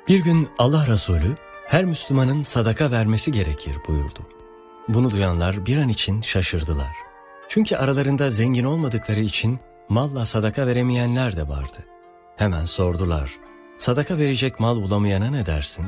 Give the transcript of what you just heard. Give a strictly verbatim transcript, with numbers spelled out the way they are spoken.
Bir gün Allah Resulü her Müslümanın sadaka vermesi gerekir buyurdu. Bunu duyanlar bir an için şaşırdılar. Çünkü aralarında zengin olmadıkları için malla sadaka veremeyenler de vardı. Hemen sordular, sadaka verecek mal bulamayana ne dersin?